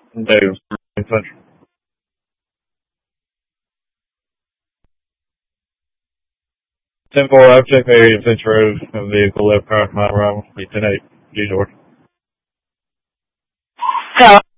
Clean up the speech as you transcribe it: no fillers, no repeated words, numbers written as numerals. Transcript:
Dave, Finch. 10-4, I've checked area Finch Road, a vehicle left prior to my arrival, 8-10-8, G George.